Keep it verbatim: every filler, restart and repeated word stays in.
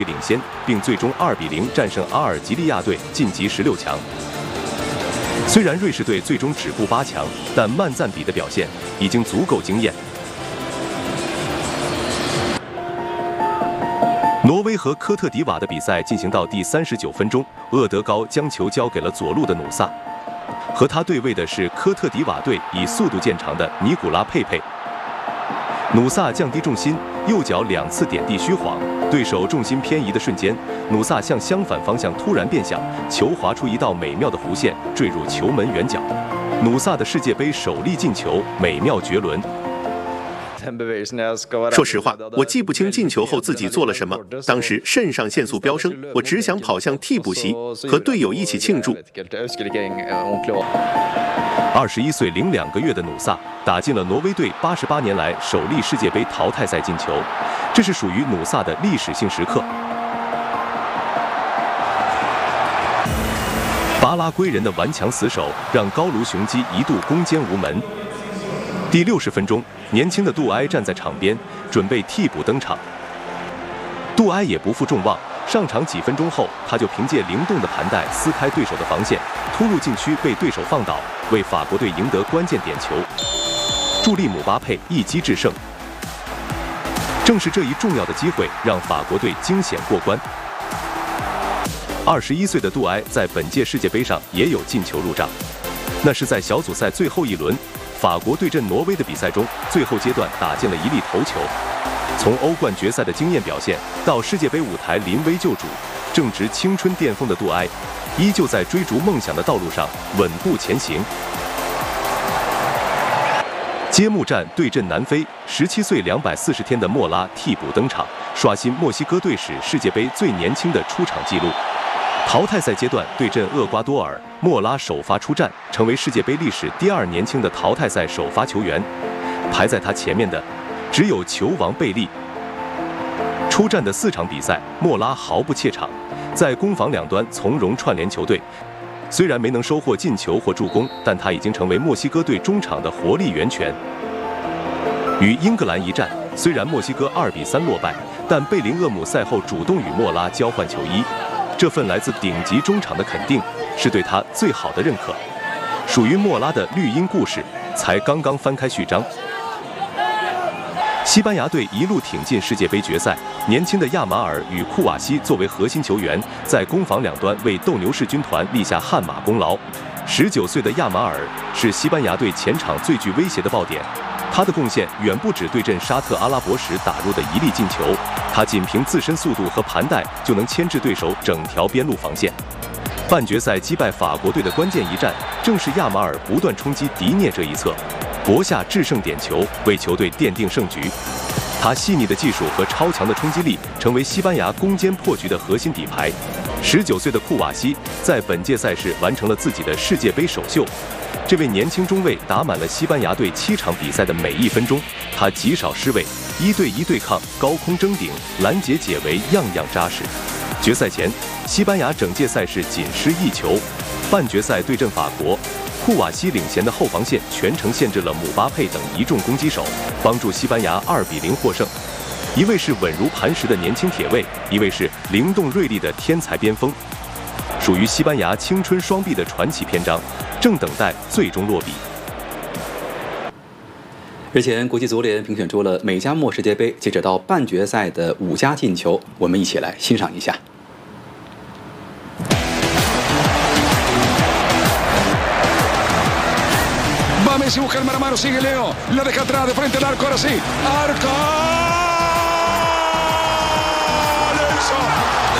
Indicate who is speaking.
Speaker 1: 领先，并最终二比零战胜阿尔及利亚队晋级十六强。虽然瑞士队最终止步八强，但曼赞比的表现已经足够惊艳。挪威和科特迪瓦的比赛进行到第三十九分钟，厄德高将球交给了左路的努萨，和他对位的是科特迪瓦队以速度见长的尼古拉佩佩。努萨降低重心，右脚两次点地虚晃，对手重心偏移的瞬间，努萨向相反方向突然变向，球划出一道美妙的弧线，坠入球门远角。努萨的世界杯首粒进球，美妙绝伦。
Speaker 2: 说实话，我记不清进球后自己做了什么。当时肾上腺素飙升，我只想跑向替补席，和队友一起庆祝。
Speaker 1: 二十一岁零两个月的努萨打进了挪威队八十八年来首粒世界杯淘汰赛进球，这是属于努萨的历史性时刻。巴拉圭人的顽强死守让高卢雄鸡一度攻坚无门。第六十分钟，年轻的杜埃站在场边，准备替补登场。杜埃也不负众望，上场几分钟后，他就凭借灵动的盘带撕开对手的防线，突入禁区被对手放倒，为法国队赢得关键点球，助力姆巴佩一击制胜。正是这一重要的机会，让法国队惊险过关。二十一岁的杜埃在本届世界杯上也有进球入账，那是在小组赛最后一轮。法国对阵挪威的比赛中，最后阶段打进了一粒头球。从欧冠决赛的惊艳表现到世界杯舞台临危救主，正值青春巅峰的杜埃，依旧在追逐梦想的道路上稳步前行。揭幕战对阵南非，十七岁两百四十天的莫拉替补登场，刷新墨西哥队史世界杯最年轻的出场纪录。淘汰赛阶段对阵厄瓜多尔，莫拉首发出战，成为世界杯历史第二年轻的淘汰赛首发球员。排在他前面的只有球王贝利。出战的四场比赛，莫拉毫不怯场，在攻防两端从容串联球队。虽然没能收获进球或助攻，但他已经成为墨西哥队中场的活力源泉。与英格兰一战，虽然墨西哥二比三落败，但贝林厄姆赛后主动与莫拉交换球衣。这份来自顶级中场的肯定，是对他最好的认可。属于莫拉的绿茵故事才刚刚翻开序章。西班牙队一路挺进世界杯决赛，年轻的亚马尔与库瓦西作为核心球员，在攻防两端为斗牛士军团立下汗马功劳。十九岁的亚马尔是西班牙队前场最具威胁的爆点。他的贡献远不止对阵沙特阿拉伯时打入的一粒进球，他仅凭自身速度和盘带就能牵制对手整条边路防线。半决赛击败法国队的关键一战，正是亚马尔不断冲击迪涅这一侧，夺下制胜点球，为球队奠定胜局。他细腻的技术和超强的冲击力，成为西班牙攻坚破局的核心底牌。十九岁的库瓦西在本届赛事完成了自己的世界杯首秀。这位年轻中卫打满了西班牙队七场比赛的每一分钟，他极少失位，一对一对抗，高空争顶，拦截解围，样样扎实。决赛前，西班牙整届赛事仅失一球。半决赛对阵法国，库瓦西领衔的后防线全程限制了姆巴佩等一众攻击手，帮助西班牙二比零获胜。一位是稳如磐石的年轻铁卫，一位是灵动锐利的天才边锋，属于西班牙青春双臂的传奇篇章，正等待最终落笔。
Speaker 3: 日前，国际足联评选出了美加墨世界杯截止到半决赛的五家进球，我们一起来欣赏一下。
Speaker 4: Va Messi, busca el mano a mano, sigue Leo, la deja atrás, de frente al arco, ahora sí, arco, ¡Alonso!